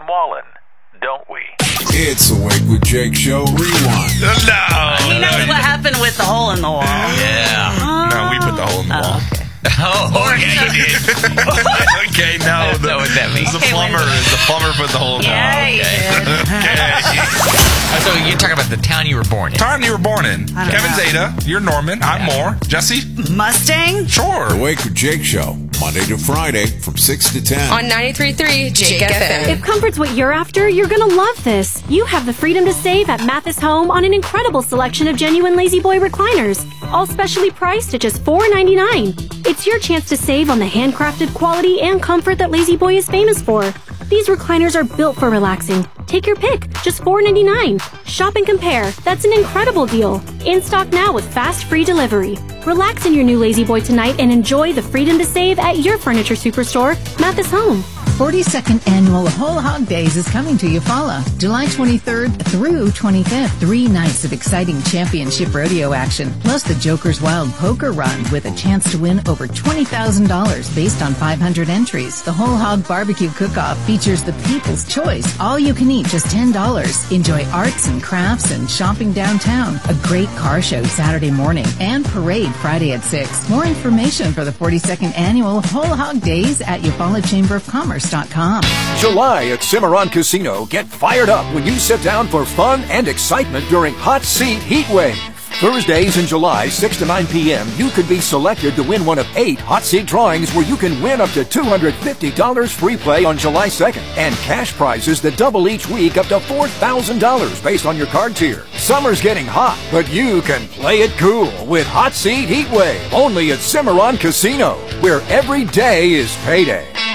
Wallen, don't we? It's the Wake with Jake Show Rewind. He knows what happened with the hole in the wall. Yeah. No, we put the hole in the wall. Okay. Oh, yeah, you did. Okay, no. I don't know what that means. The plumber put the hole in the wall. Yeah, he did. Okay. So you're talking about the town you were born in. Time you were born in. I don't Kevin's know. Ada. You're Norman. I'm Moore. Jesse? Mustang? Sure. The Wake with Jake Show, Monday to Friday from 6 to 10. On 93.3 Jake FM. If comfort's what you're after, you're gonna love this. You have the freedom to save at Mathis Home on an incredible selection of genuine Lazy Boy recliners, all specially priced at just $4.99. It's your chance to save on the handcrafted quality and comfort that Lazy Boy is famous for. These recliners are built for relaxing. Take your pick, just $4.99. Shop and compare. That's an incredible deal. In stock now with fast free delivery. Relax in your new Lazy Boy tonight and enjoy the freedom to save at your furniture superstore, Mathis Home. 42nd Annual Whole Hog Days is coming to Eufaula, July 23rd through 25th. 3 nights of exciting championship rodeo action, plus the Joker's Wild Poker Run with a chance to win over $20,000 based on 500 entries. The Whole Hog Barbecue Cook-Off features the People's Choice. All you can eat, just $10. Enjoy arts and crafts and shopping downtown. A great car show Saturday morning and parade Friday at 6. More information for the 42nd Annual Whole Hog Days at EufaulaChamberOfCommerce.com. July at Cimarron Casino. Get fired up when you sit down for fun and excitement during Hot Seat Heatwave. Thursdays in July, 6 to 9 p.m., you could be selected to win one of 8 Hot Seat drawings where you can win up to $250 free play on July 2nd and cash prizes that double each week up to $4,000 based on your card tier. Summer's getting hot, but you can play it cool with Hot Seat Heatwave only at Cimarron Casino, where every day is payday.